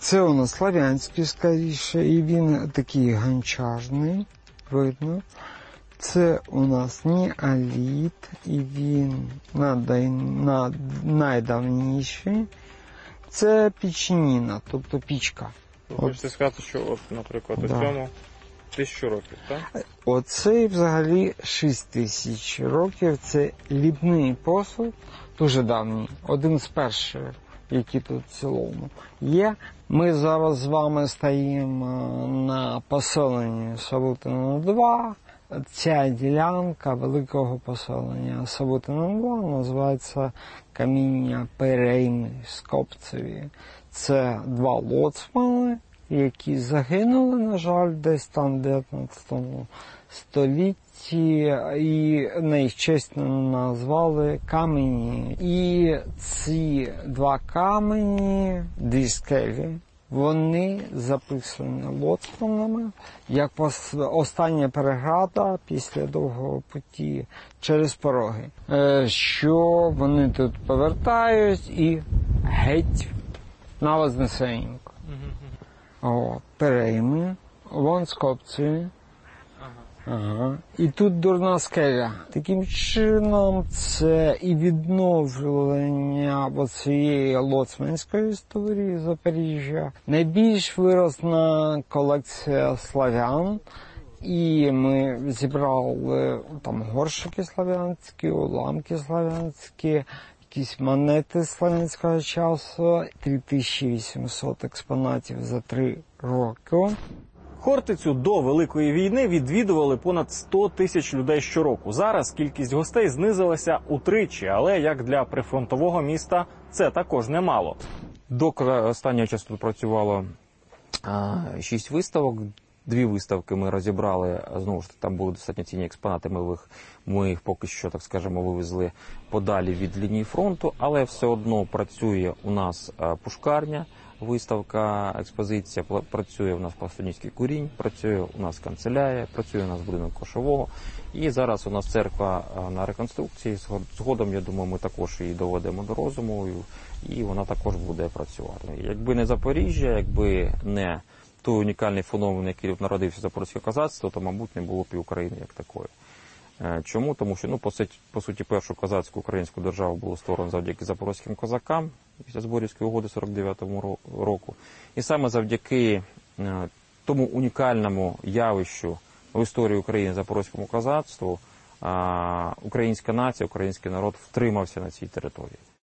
Це у нас славянський, скоріше, і він такий гончажний, видно. Це у нас неоліт, і він найдавніший. Це печеніна, тобто пічка. Ви хочете сказати, що, от, наприклад, у цьому 1000 років, так? Оцей взагалі 6000 років. Це ліпний посуд, дуже давній, один з перших, які тут в цілому є. Ми зараз з вами стоїмо на поселенні Савутино-2. Ця ділянка великого поселення Савутино-2 називається каміння Перейми Скопцеві. Це 2 лоцмани, які загинули, на жаль, десь там в 19 столітті, і на їх честь назвали камені. І ці 2 камені, 2 скелі, вони записані лоцманами як остання переграда після довгого путі через пороги. Що вони тут повертають і геть на Вознесенівку. Перейми, вон Скопці. І тут дурна скеля. Таким чином, це і відновлення цієї лоцманської історії Запоріжжя. Найбільш виросла колекція славян. І ми зібрали там горшики славянські, уламки славянські, якісь монети славянського часу. 3800 експонатів за 3 роки. Хортицю до Великої війни відвідували понад 100 тисяч людей щороку. Зараз кількість гостей знизилася утричі, але як для прифронтового міста це також немало. До останнього часу тут працювало 6 виставок. 2 виставки ми розібрали, знову ж таки, там були достатньо цінні експонати, ми їх поки що, так скажемо, вивезли подалі від лінії фронту, але все одно працює у нас пушкарня, виставка, експозиція, працює у нас Пластунівський курінь, працює у нас канцелярія, працює у нас будинок Кошового, і зараз у нас церква на реконструкції, згодом, я думаю, ми також її доведемо до розуму, і вона також буде працювати. Якби не Запоріжжя, якби не той унікальний феномен, який народився запорозьке козацтво, то, мабуть, не було б і України як такої. Чому? Тому що, по суті, першу козацьку українську державу було створено завдяки запорозьким козакам після Зборівської угоди 49-му року. І саме завдяки тому унікальному явищу в історії України запорозькому козацтву українська нація, український народ втримався на цій території.